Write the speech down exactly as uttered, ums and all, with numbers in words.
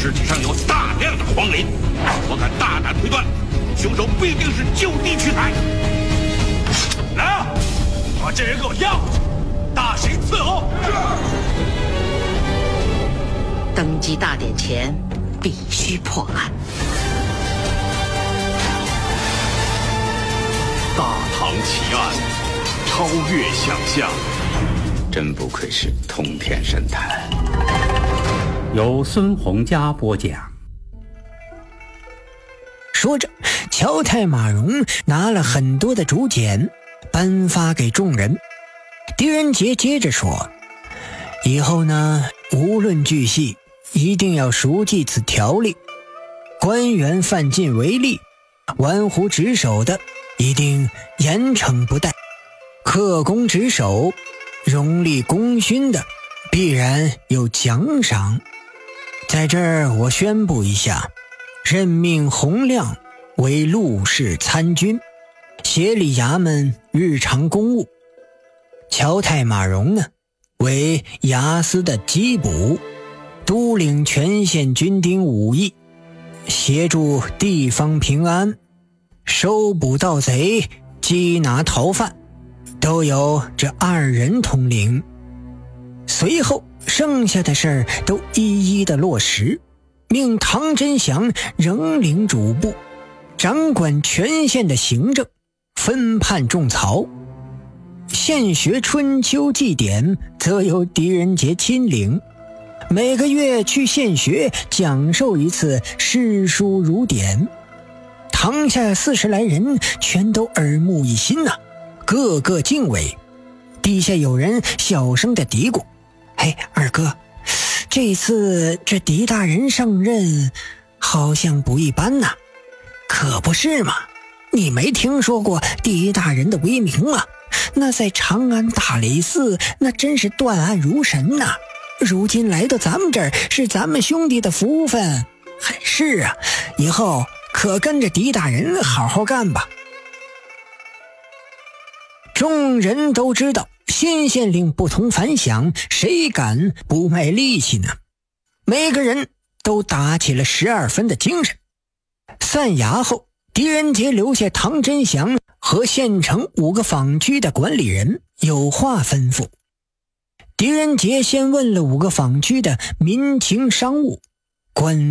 尸体上有大量的黄磷，我敢大胆推断，凶手必定是就地取材。来啊，把这人给我押回去，大刑伺候。 登基大典前必须破案。 大唐奇案，超越想象。 真不愧是通天神探。 由孙洪佳播讲。 说着，乔太马荣拿了很多的竹简颁发给众人。狄仁杰接着说，以后呢，无论巨细，一定要熟记此条例，官员犯禁违例，玩忽职守的一定严惩不贷，恪公职守，荣立功勋的必然有奖赏。在这儿我宣布一下，任命洪亮为陆氏参军，协理衙门日常公务。乔太马荣呢，为衙司的缉捕，督领全县军丁武艺，协助地方平安，收捕盗贼，缉拿逃犯，都由这二人统领。随后剩下的事儿都一一的落实，命唐真祥仍领主簿，掌管全县的行政，分判种草。县学春秋祭典则由狄仁杰亲领，每个月去县学讲授一次诗书儒典。堂下四十来人全都耳目一新啊，个个敬畏。地下有人小声的嘀咕，哎，二哥，这次这狄大人上任好像不一般呐。可不是嘛，你没听说过狄大人的威名吗？那在长安大理寺那真是断案如神呐、啊、如今来到咱们这儿是咱们兄弟的福分。是啊，以后可跟着狄大人好好干吧。众人都知道新县令不同凡响，谁敢不卖力气呢？每个人都打起了十二分的精神。散衙后，狄仁杰留下唐真祥和县城五个坊区的管理人有话吩咐。狄仁杰先问了五个坊区的民情商务，关